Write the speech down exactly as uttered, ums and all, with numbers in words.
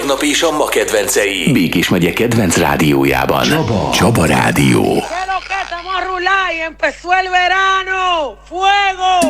Tegnap is a ma kedvencei. Békés megye kedvenc rádiójában. Csaba, Csaba Rádió. ¡Que lo que estamos a rular y empezó el verano! ¡Fuego!